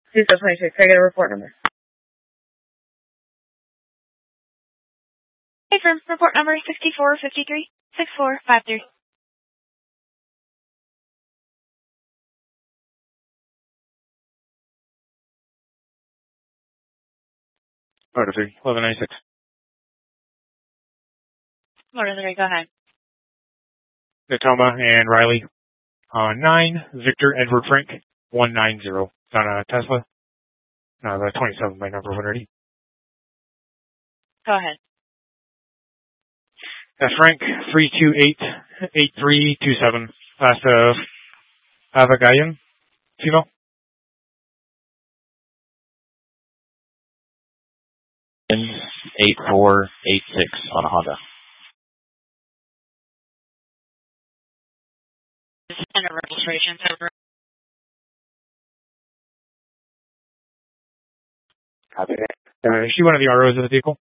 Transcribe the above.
2026. Can I get a report number? Hey, firm. Report number 6453 6453. Order 3, 1196. Order 3, go ahead. Natoma and Riley on 9. Victor Edward Frank 190. It's on a Tesla. The 27 by number 180. Go ahead. Frank 3288327. Last Avagayan. Female. 8486 on a Honda. And a registration over. Copy that. Is she one of the ROs of the vehicle?